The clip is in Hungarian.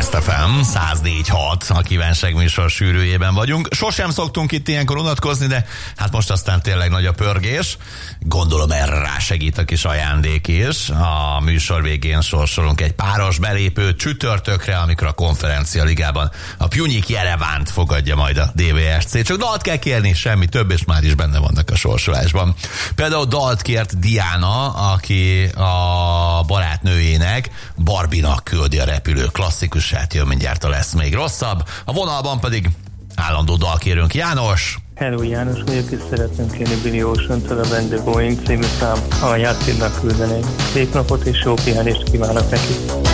Podcast FM 104.6, a kívánság műsor sűrűjében vagyunk. Sosem szoktunk itt ilyenkor unatkozni, de hát most aztán tényleg nagy a pörgés. Gondolom erre rásegít a kis ajándék is. A műsor végén sorsolunk egy páros belépőt csütörtökre, amikor a Konferencia Ligában a Pjunyik Jerevánt fogadja majd a DVSC. Csak dalt kell kérni, semmi több, és már is benne vannak a sorsolásban. Például dalt kért Diana, aki a barátnőjének, Barbinak küldi a repülő klasszikusát, jön mindjárt, lesz még rosszabb. A vonalban pedig állandó dalkérőnk János. Hello, János vagyok, és szeretném kérni Billy Ocean-től a When the Boeing című szám a Jászidnak küldenék. Szép napot és jó pihenést kívánok neki.